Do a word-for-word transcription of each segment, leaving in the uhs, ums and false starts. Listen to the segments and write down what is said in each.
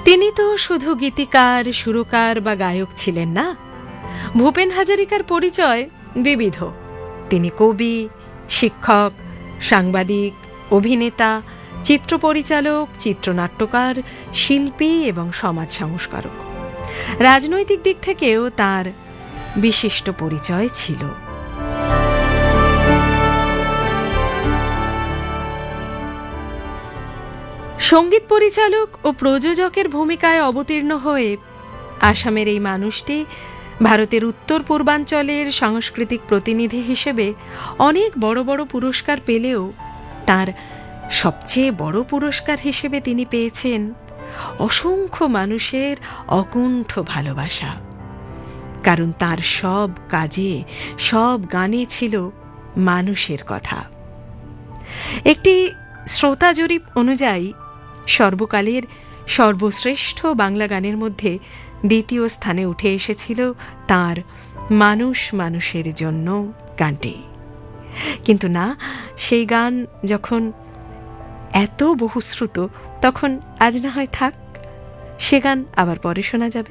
তিনি তো শুধু গীতিকার, সুরকার বা গায়ক ছিলেন না। ভূপেন হাজারিকার পরিচয় বিবিধ। তিনি কবি, শিক্ষক, সাংবাদিক, অভিনেতা, চিত্র পরিচালক, চিত্রনাট্যকার, শিল্পী এবং সমাজ সংস্কারক। রাজনৈতিক দিক থেকেও তার বিশিষ্ট পরিচয় ছিল। সঙ্গীত পরিচালক ও প্রযোজকের ভূমিকায় অবতীর্ণ হয়ে আসামের এই মানুষটি ভারতের উত্তর পূর্বাঞ্চলের সাংস্কৃতিক প্রতিনিধি হিসেবে অনেক বড় বড় পুরস্কার পেলেও তার সবচেয়ে বড় পুরস্কার হিসেবে তিনি পেয়েছেন অসংখ্য মানুষের অকুণ্ঠ ভালোবাসা। কারণ তার সব কাজে, সব গানে ছিল মানুষের কথা। একটি শ্রোতা জরিপ অনুযায়ী সর্বকালের সর্বশ্রেষ্ঠ বাংলা গানের মধ্যে দ্বিতীয় স্থানে উঠে এসেছিল তার মানুষ মানুষের জন্য গানটি। কিন্তু না, সেই গান যখন এত বহুশ্রুত, তখন আজ না হয় থাক, সে গান আবার পরে শোনা যাবে।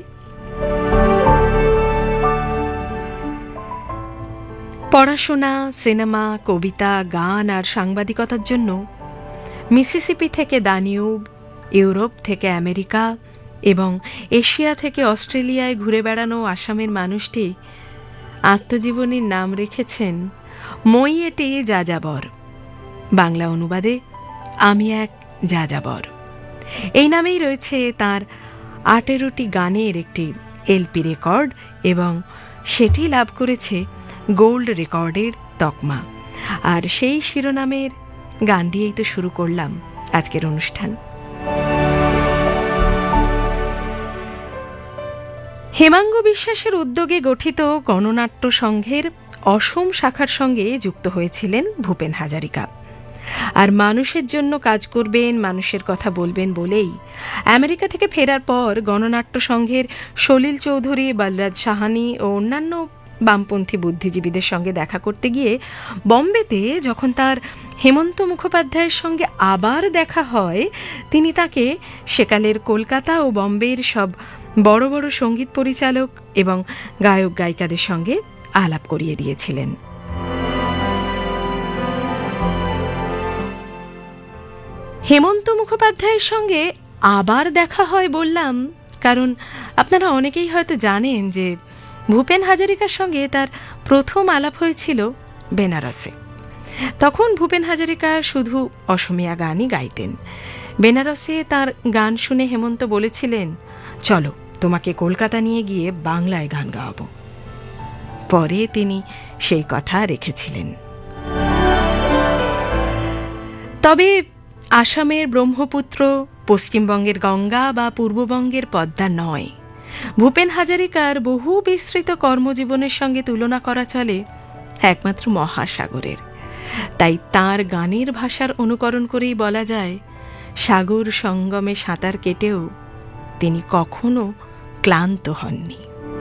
পড়াশোনা, সিনেমা, কবিতা, গান আর সাংবাদিকতার জন্য মিসিসিপি থেকে দানিউব, ইউরোপ থেকে আমেরিকা এবং এশিয়া থেকে অস্ট্রেলিয়ায় ঘুরে বেড়ানো আসামের মানুষটি আত্মজীবনীর নাম রেখেছেন মই এটি যাযাবর, বাংলা অনুবাদে আমি এক যাযাবর। এই নামেই রয়েছে তার আঠেরোটি গানের একটি এলপি রেকর্ড এবং সেটি লাভ করেছে গোল্ড রেকর্ডের তকমা। আর সেই শিরোনামের গান দিয়েই তো শুরু করলাম আজকের অনুষ্ঠান। হেমাঙ্গ বিশ্বাসের উদ্যোগে গঠিত গণনাট্য সংঘের অসম শাখার সঙ্গে যুক্ত হয়েছিলেন ভূপেন হাজারিকা। আর মানুষের জন্য কাজ করবেন, মানুষের কথা বলবেন বলেই আমেরিকা থেকে ফেরার পর গণনাট্য সংঘের সলিল চৌধুরী, বলরাজ সাহানি ও অন্যান্য বামপন্থী বুদ্ধিজীবীদের সঙ্গে দেখা করতে গিয়ে বম্বেতে যখন তার হেমন্ত মুখোপাধ্যায়ের সঙ্গে আবার দেখা হয়, তিনি তাকে সেকালের কলকাতা ও বম্বের সব বড় বড় সঙ্গীত পরিচালক এবং গায়ক গায়িকাদের সঙ্গে আলাপ করিয়ে দিয়েছিলেন। হেমন্ত মুখোপাধ্যায়ের সঙ্গে আবার দেখা হয় বললাম কারণ আপনারা অনেকেই হয়তো জানেন যে ভূপেন হাজারিকার সঙ্গে তার প্রথম আলাপ হয়েছিল বেনারসে। তখন ভূপেন হাজারিকা শুধু অসমীয়া গানই গাইতেন। বেনারসে তার গান শুনে হেমন্ত বলেছিলেন, চলো তোমাকে কলকাতা নিয়ে গিয়ে বাংলায় গান গাওয়াবো। পরে তিনি সেই কথা রেখেছিলেন। তবে আসামের ব্রহ্মপুত্র পশ্চিমবঙ্গের গঙ্গা বা পূর্ববঙ্গের পদ্মা নয়। ভূপেন হাজারিকার বহু বিস্তৃত কর্মজীবনের সঙ্গে তুলনা করা চলে একমাত্র মহাসাগরের। তাই তার গানের ভাষার অনুকরণ করেই বলা যায়, সাগর সঙ্গমে সাঁতার কেটেও তিনি কখনো ক্লান্ত হননি।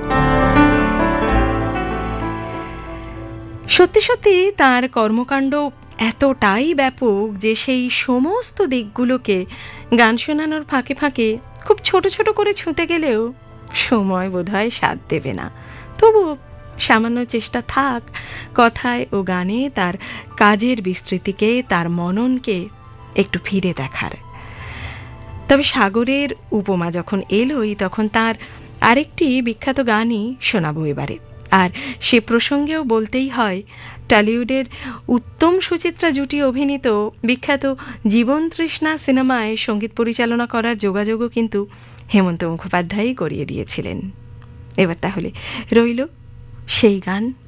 সত্যি সত্যি তার কর্মকাণ্ড এতটাই ব্যাপক যে সেই সমস্ত দিকগুলোকে গান শোনানোর ফাঁকে ফাঁকে খুব ছোট ছোট করে ছুঁতে গেলেও সময় বোধহয় সাথ দেবে না। তবু সামান্য চেষ্টা থাক কথায় ও গানে তার কাজের বিস্তৃতিকে, তার মননকে একটু ফিরে দেখার। তবে সাগরের উপমা যখন এলোই, তখন তার আরেকটি বিখ্যাত গানই শোনাবো এবারে। আর সে প্রসঙ্গেও বলতেই হয়, টলিউডের উত্তম সুচিত্রা জুটি অভিনীত বিখ্যাত জীবন তৃষ্ণা সিনেমায় সঙ্গীত পরিচালনা করার যোগাযোগও কিন্তু হেমন্ত মুখোপাধ্যায়ই করিয়ে দিয়েছিলেন। এবার তাহলে রইল সেই গান।